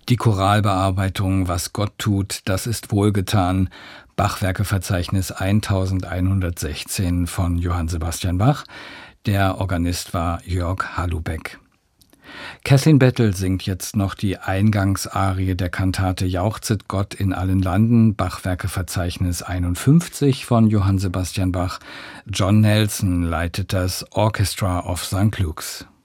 Die Choralbearbeitung Was Gott tut, das ist wohlgetan. Bachwerkeverzeichnis 1116 von Johann Sebastian Bach. Der Organist war Jörg Halubeck. Kathleen Battle singt jetzt noch die Eingangsarie der Kantate Jauchzet Gott in allen Landen, Bachwerkeverzeichnis 51 von Johann Sebastian Bach. John Nelson leitet das Orchestra of St. Luke's.